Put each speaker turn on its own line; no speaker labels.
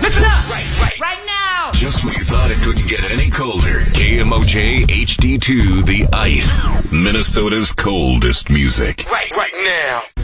Listen up! Right now!
Just when you thought it couldn't get any colder, KMOJ HD2 The Ice, Minnesota's coldest music.
Right now!